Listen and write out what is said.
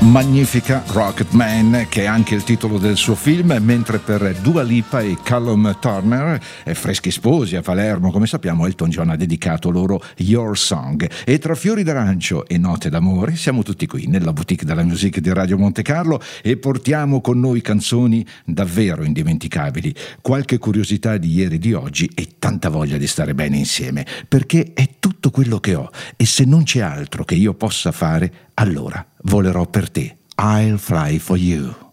Magnifica Rocket Man, che è anche il titolo del suo film, mentre per Dua Lipa e Callum Turner, freschi sposi a Palermo, come sappiamo, Elton John ha dedicato loro Your Song. E tra fiori d'arancio e note d'amore siamo tutti qui nella boutique della music di Radio Monte Carlo e portiamo con noi canzoni davvero indimenticabili, qualche curiosità di ieri e di oggi e tanta voglia di stare bene insieme, perché è tutto quello che ho e se non c'è altro che io possa fare, allora volerò per te. I'll fly for you.